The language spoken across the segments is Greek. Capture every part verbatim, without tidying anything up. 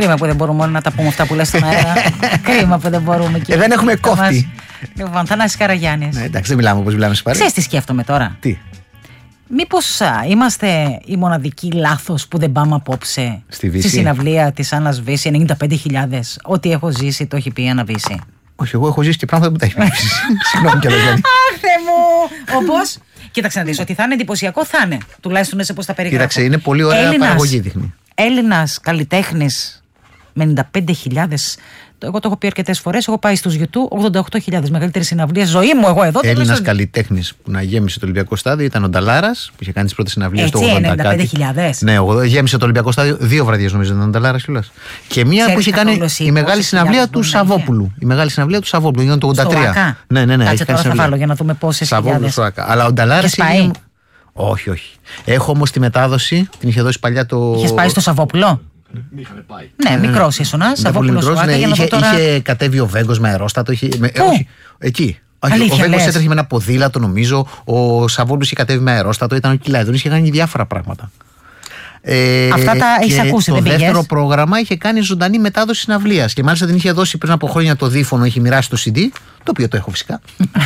Κρίμα που δεν μπορούμε όλοι να τα πούμε αυτά που λες στον αέρα. Κρίμα που δεν μπορούμε. Ε, δεν έχουμε κόφτη. Λοιπόν, Θανάσης Καραγιάννης. Ναι, εντάξει, δεν μιλάμε όπως μιλάμε στις παρέες. Ξέρεις τι σκέφτομαι τώρα? Τι? Μήπως α, είμαστε οι μοναδικοί λάθος που δεν πάμε απόψε στη, στη συναυλία της Άννας Βύση, ενενήντα πέντε χιλιάδες. Ό,τι έχω ζήσει το έχει πει η Άννα Βύση. Όχι, εγώ έχω ζήσει και πράγματα που τα έχει πει. Συγγνώμη κιόλας δηλαδή. Αχ, Θεέ μου! Όπως. Κοίταξε να δεις, ότι θα είναι εντυπωσιακό θα είναι. Τουλάχιστον έτσι πώς τα περιγράφω. Κοίταξε, είναι πολύ ωραία Έλληνας, παραγωγή δείχνει. Έλληνας καλλιτέχνης με ενενήντα πέντε χιλιάδες. Εγώ το έχω πει αρκετές φορές. Έχω πάει στους YouTube ογδόντα οκτώ χιλιάδες μεγαλύτερη συναυλία ζωή μου. Εγώ εδώ. Έλληνας καλλιτέχνης που να γέμισε το Ολυμπιακό Στάδιο ήταν ο Νταλάρας που είχε κάνει τις πρώτες συναυλίες του ογδόντα. ενενήντα πέντε χιλιάδες. Ναι, γέμισε το Ολυμπιακό Στάδιο δύο βραδιές νομίζω ήταν ο Νταλάρας κιόλας. Και μία Ξέρεις που είχε κάνει η μεγάλη συναυλία του Σαββόπουλου. Η μεγάλη συναυλία του Σαββόπουλου ήταν το ογδόντα τρία. Ναι, ναι, ναι. Κάτσε τώρα θα βάλω για να δούμε πόσες χιλιάδες. Αλλά ο Νταλάρας. Όχι, όχι. Έχω όμως τη μετάδοση, την είχε δώσει παλιά το. Είχες πάει στο Σαββόπουλο? Πάει. Ναι, μικρός ήσουνα. Σαββόπουλος ναι, είχε, τώρα... είχε κατέβει ο Βέγκος με αερόστατο. Είχε, με, όχι, εκεί. Αλήθεια, ο Βέγκος λες. έτρεχε με ένα ποδήλατο νομίζω. Ο Σαββόπουλος είχε κατέβει με αερόστατο. Ήταν ο Κιλάιδων. Είχε κάνει διάφορα πράγματα. Ε, Αυτά τα έχεις ακούσει, το δεν πήγες? Το δεύτερο πρόγραμμα είχε κάνει ζωντανή μετάδοση συναυλίας. Και μάλιστα την είχε δώσει πριν από χρόνια το δίφωνο. Είχε μοιράσει το σι ντι. Το οποίο το έχω φυσικά.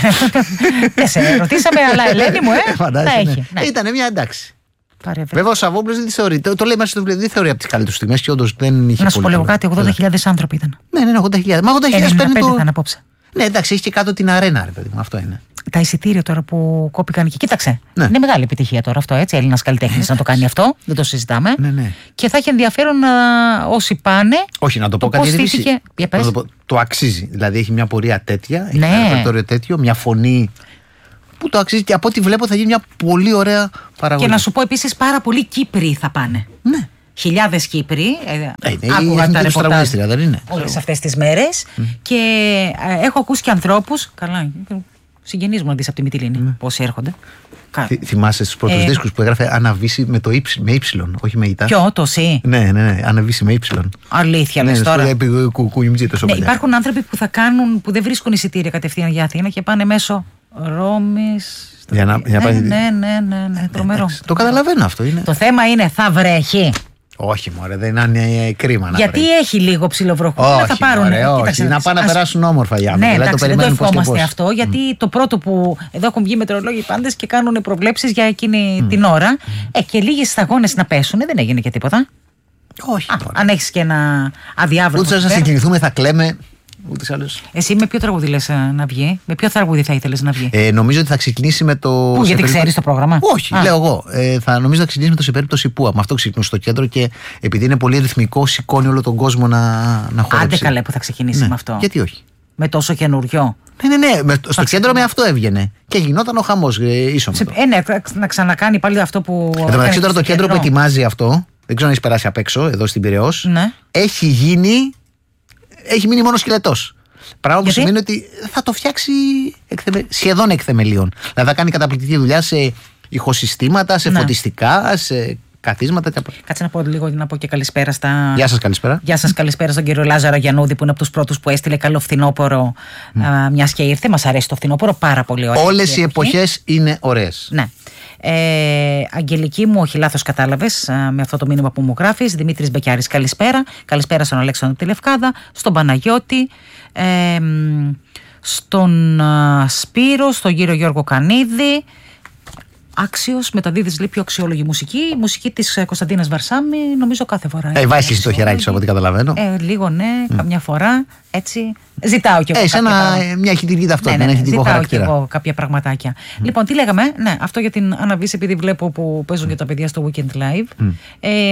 Δεν σε ρωτήσαμε, αλλά Ελένη μου, ε, Φαντάζεσαι, τα έχει. Ναι. Ναι. Ήταν μια εντάξει. Παρεύε. Βέβαια ο Σαββόπουλος δεν τη θεωρεί. Το, το λέει μέσα στο βιβλίο, δεν θεωρεί από τις καλύτερες στιγμές και όντως δεν είχε. Να σου πω λίγο κάτι, ογδόντα χιλιάδες άνθρωποι ήταν. Ναι, ναι, ογδόντα χιλιάδες. Μα ογδόντα χιλιάδες παίρνει το. Θα είναι απόψε. Ναι, εντάξει, έχει και κάτω την αρένα, ρε παιδί μου, αυτό είναι. Τα εισιτήρια τώρα που κόπηκαν και κοίταξε. Ναι. Είναι μεγάλη επιτυχία τώρα αυτό, έτσι. Έλληνας καλλιτέχνης να το κάνει αυτό. Δεν το συζητάμε. Ναι, ναι. Και θα έχει ενδιαφέρον α, όσοι πάνε. Όχι, να το πω το κάτι. πώς στήθηκε... Να το, πω, το αξίζει. Δηλαδή έχει μια πορεία τέτοια, έχει ναι. ένα ρεπερτόριο τέτοιο, μια φωνή που το αξίζει και από ό,τι βλέπω θα γίνει μια πολύ ωραία παραγωγή. Και να σου πω επίσης πάρα πολλοί Κύπροι θα πάνε. Ναι. Χιλιάδες Κύπροι. Ε, είναι άκουγα τα ρεπορτάζ δεν είναι. Όλες αυτές τις μέρες. Mm. Και ε, έχω ακούσει και ανθρώπους. Καλά, συγγενείς μου να δεις από τη Μυτιλήνη mm. πόσοι έρχονται. Θυ, θυμάσαι στους πρώτους ε, δίσκους που έγραφε Αναβύση με το ύψ, με ύψιλον, όχι με ητά. Ποιο, το σι. Ναι, ναι, ναι, Αναβύση με ύψιλον. Αλήθεια, λες ναι, τώρα. Ναι, ναι, υπάρχουν άνθρωποι που θα κάνουν, που δεν βρίσκουν εισιτήρια κατευθείαν για Αθήνα και πάνε μέσω Ρώμης. Για να, για ναι, ναι, ναι, ναι, ναι, τρομερό. Το καταλαβαίνω αυτό. Είναι. Το θέμα είναι, θα βρέχει. Όχι, μωρέ, δεν είναι κρίμα να Γιατί βρέχει. έχει λίγο ψιλοβροχό. Όχι, θα πάρουν, μωρέ, όχι, κοίταξε, να πάνε να περάσουν όμορφα για ναι, δηλαδή, εντάξει, το δεν το ευχόμαστε πώς. αυτό, γιατί mm. το πρώτο που εδώ έχουν βγει μετεωρολόγοι πάντες και κάνουν προβλέψεις για εκείνη mm. την ώρα. Mm. Ε, και λίγες σταγόνες να πέσουν, δεν έγινε και τίποτα. Όχι. Α, αν έχεις και ένα αδιάβροχο. Ούτε να συγκινηθούμε, θα κλαίμε. Εσύ με ποιο τραγούδι λες να βγει, με ποιο τραγούδι θα ήθελες να βγει? Ε, νομίζω ότι θα ξεκινήσει με το. Πού, γιατί περίπτωση... ξέρεις το πρόγραμμα? Όχι, Α. λέω εγώ. Ε, θα νομίζω ότι θα ξεκινήσει με το σε περίπτωση που. Με αυτό ξεκινούσε στο κέντρο και επειδή είναι πολύ ρυθμικό, σηκώνει όλο τον κόσμο να, να χορέψει. Άντε καλέ που θα ξεκινήσει ναι. με αυτό. Γιατί όχι? Με τόσο καινούριο. Ναι, ναι, ναι. Με, στο θα κέντρο με αυτό έβγαινε. Και γινόταν ο χαμός. Ε, ίσο ε, ναι, να ξανακάνει πάλι αυτό που. Εν τω μεταξύ τώρα το κέντρο που ετοιμάζει αυτό, δεν ξέρω αν έχει περάσει απ' έξω, εδώ στην Πειραιώς, ναι. έχει γίνει. Έχει μείνει μόνο σκελετός. Πράγμα που σημαίνει ότι θα το φτιάξει εκθεμε... σχεδόν εκ θεμελίων. Δηλαδή θα κάνει καταπληκτική δουλειά σε ηχοσυστήματα, σε ναι. φωτιστικά, σε καθίσματα. Κάτσε να πω λίγο να πω και καλησπέρα στα. Γεια σας, καλησπέρα. Γεια σας, καλησπέρα στον κύριο Λάζαρο Γιαννούδη που είναι από τους πρώτους που έστειλε καλό φθινόπωρο. Mm. Μιας και ήρθε. Μας αρέσει το φθινόπωρο πάρα πολύ ωραία. Όλες οι εποχές είναι ωραίες. Ναι. Ε, Αγγελική μου, όχι λάθος κατάλαβες με αυτό το μήνυμα που μου γράφεις. Δημήτρης Μπεκιάρης, καλησπέρα. Καλησπέρα στον Αλέξανδρο Τηλευκάδα, στον Παναγιώτη, ε, στον α, Σπύρο, στον κύριο Γιώργο Κανίδη. Άξιος, μεταδίδεις λίγο πιο αξιόλογη μουσική. Η μουσική της Κωνσταντίνας Βαρσάμι, νομίζω κάθε φορά. Ε, βάζεις το χεράκι σου από ό,τι καταλαβαίνω. Ε, λίγο ναι, mm. καμιά φορά έτσι. Ζητάω κι εγώ. Ε, ένα, μια ηχητική ταυτότητα, ναι, ναι, ένα ηχητικό ζητάω χαρακτήρα. Ζητάω κι εγώ κάποια πραγματάκια. Mm. Λοιπόν, τι λέγαμε, ναι, αυτό για την Άννα Βύση, επειδή βλέπω που παίζουν mm. και τα παιδιά στο Weekend Live. Mm. Ε,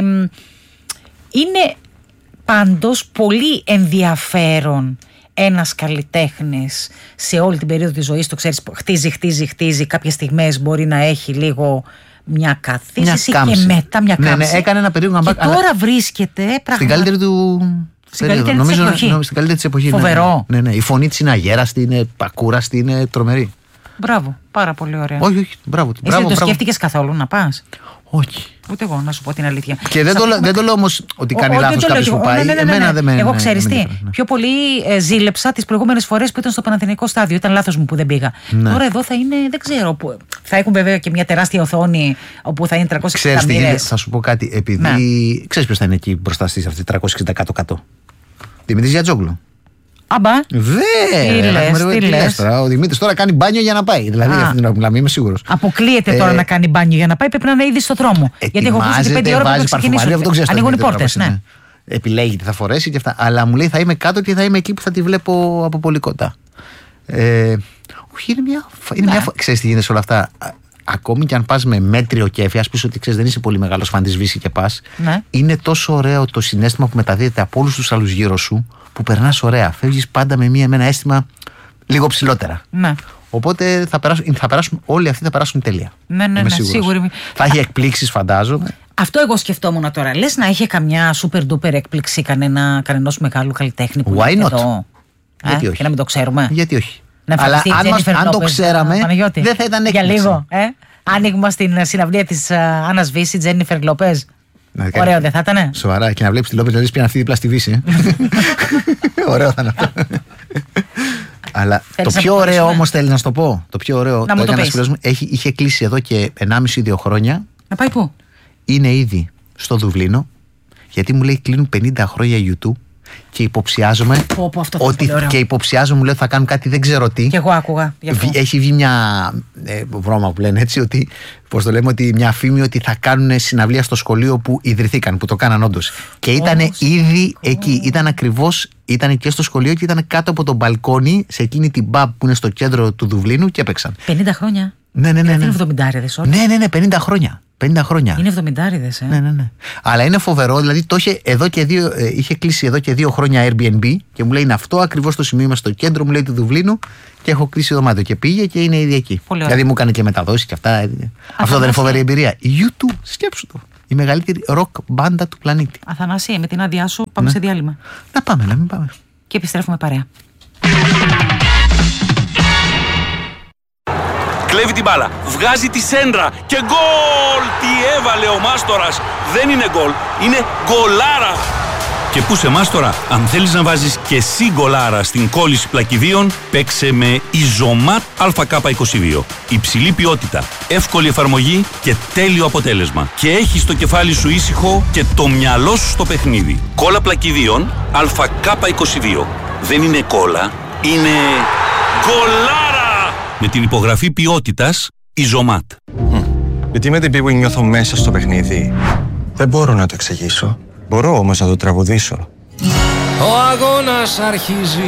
είναι πάντως πολύ ενδιαφέρον ένας καλλιτέχνης σε όλη την περίοδο της ζωής του, ξέρεις, χτίζει, χτίζει, χτίζει, κάποιες στιγμές μπορεί να έχει λίγο μια καθίστηση και μετά μια κάμψη. Ναι, ναι, έκανε ένα περίεργο και τώρα αλλά... βρίσκεται πράγμα... στην καλύτερη του στην καλύτερη νομίζω, της εποχή. Νομίζω, στην καλύτερη της εποχή. Φοβερό. Ναι, ναι, ναι. Η φωνή της είναι αγέραστη, είναι ακούραστη, είναι τρομερή. Μπράβο, πάρα πολύ ωραία. Όχι, όχι, μπράβο. Εσύ μπράβο, δεν το μπράβο. σκέφτηκες καθόλου να πας? Όχι. Ούτε εγώ, να σου πω την αλήθεια. Και δεν, το, πούμε... δεν το λέω όμως ότι κάνει λάθος κάποιος που πάει. Ναι, ναι, ναι, ναι. Εμένα δεν με. Εγώ ξέρεις τι. Ναι. Πιο πολύ ε, ζήλεψα τις προηγούμενες φορές που ήταν στο Παναθηναϊκό στάδιο. Ήταν λάθος μου που δεν πήγα. Ναι. Τώρα εδώ θα είναι, δεν ξέρω. Που, θα έχουν βέβαια και μια τεράστια οθόνη όπου θα είναι τριακόσιες εξήντα μοίρες. Θα σου πω κάτι. Επειδή. Ναι. Ξέρεις ποιος θα είναι εκεί μπροστά στις αυτή τριακόσιες εξήντα κάτω-κάτω. Δημήτρης Γιατζόγλου. Αμπά. Βέβαια. Ο Δημήτρης τώρα κάνει μπάνιο για να πάει. Δηλαδή για αυτή την ώρα που μιλάμε, είμαι σίγουρος. Αποκλείεται τώρα να κάνει μπάνιο για να πάει. Πρέπει να είναι ήδη στο δρόμο. Γιατί έχω ακούσει πέντε ώρα που θα ξεκινήσουν. Ανοίγουν οι πόρτες. Ναι. Επιλέγει τι θα φορέσει και αυτά. Αλλά μου λέει θα είμαι κάτω και θα είμαι εκεί που θα τη βλέπω από πολύ κοντά. Όχι, είναι μια. Ξέρεις τι γίνεται σε όλα αυτά. Ακόμη και αν πας με μέτριο κέφι, ας πεις ότι ξέρεις, δεν είσαι πολύ μεγάλος φαν της Βύση και πας, ναι. Είναι τόσο ωραίο το συναίσθημα που μεταδίδεται από όλους τους άλλους γύρω σου, που περνάς ωραία. Φεύγεις πάντα με, μια, με ένα αίσθημα λίγο ψηλότερα. Ναι. Οπότε θα περάσουν, θα περάσουν, όλοι αυτοί θα περάσουν τέλεια. Ναι, ναι, ναι, σίγουρη. Θα έχει εκπλήξεις, φαντάζομαι. Αυτό εγώ σκεφτόμουν τώρα. Λες να είχε καμιά super duper έκπληξη κανένα, κανενός μεγάλου καλλιτέχνη που Why είναι not? εδώ. Γιατί ε, όχι. Και να μην το ξέρουμε. Γιατί όχι. Να αλλά αν, μας, αν το ξέραμε, Παναγιώτη, δεν θα ήταν έκπληξη. Για λίγο. Ε? Άνοιγμα στην συναυλία της Άννας Βύση, Τζένιφερ Λόπεζ. Ωραίο δεν θα ήταν. Σοβαρά, και να βλέπεις τη Λόπεζ να λες πια αυτή δίπλα στη Βύση. Ωραίο θα είναι αυτό. Αλλά το πιο ωραίο όμως θέλει να σου το πω. Το πιο ωραίο να το μου το μου, έχει, είχε κλείσει εδώ και ενάμιση δύο χρόνια. Να πάει πού? Είναι ήδη στο Δουβλίνο. Γιατί μου λέει κλείνουν πενήντα χρόνια YouTube. Και υποψιάζομαι πω, πω, αυτό ότι και υποψιάζομαι, μου λέει, θα κάνουν κάτι δεν ξέρω τι. Και εγώ άκουγα. Έχει βγει μια ε, βρώμα που λένε έτσι, ότι, πώς το λέμε, ότι μια φήμη ότι θα κάνουν συναυλία στο σχολείο που ιδρυθήκαν, που το κάναν όντως. Και ήταν ήδη εκεί. Ήταν ακριβώς, ήταν και στο σχολείο και ήταν κάτω από το μπαλκόνι σε εκείνη την pub που είναι στο κέντρο του Δουβλίνου και έπαιξαν. πενήντα χρόνια. Ναι, ναι, ναι. Είναι εβδομηντάριδες όλοι. Ναι, ναι, ναι, πενήντα χρόνια. πενήντα χρόνια. Είναι εβδομηντάριδες, ε. Ναι, ναι, ναι. Αλλά είναι φοβερό, δηλαδή το είχε, εδώ και δύο, ε, είχε κλείσει εδώ και δύο χρόνια Airbnb και μου λέει είναι αυτό ακριβώς το σημείο, είμαι στο κέντρο, μου λέει του Δουβλίνου και έχω κλείσει δωμάτιο και πήγε και είναι ήδη εκεί. Δηλαδή μου έκανε και μεταδόσεις και αυτά. Ε, αυτό δεν είναι φοβερή εμπειρία. YouTube, σκέψου το. Η μεγαλύτερη ροκ μπάντα του πλανήτη. Αθανάση, με την άδειά σου πάμε, ναι, σε διάλειμμα. Να πάμε, να μην πάμε. Και επιστρέφουμε παρέα. Κλέβει την μπάλα, βγάζει τη σέντρα και γκολ! Τι έβαλε ο Μάστορας! Δεν είναι γκολ, είναι γκολάρα! Και πού σε Μάστορα, αν θέλεις να βάζεις και εσύ γκολάρα στην κόλληση πλακιδίων, παίξε με Ιζομάτ Α Κ είκοσι δύο. Υψηλή ποιότητα, εύκολη εφαρμογή και τέλειο αποτέλεσμα. Και έχεις το κεφάλι σου ήσυχο και το μυαλό σου στο παιχνίδι. Κόλλα πλακιδίων Α Κ είκοσι δύο. Δεν είναι κόλλα, είναι γκολάρα! Με την υπογραφή ποιότητας Ιζομάτ. Mm. Γιατί με την πίγου νιώθω μέσα στο παιχνίδι. Δεν μπορώ να το εξηγήσω. Μπορώ όμως να το τραγουδήσω. Ο αγώνας αρχίζει.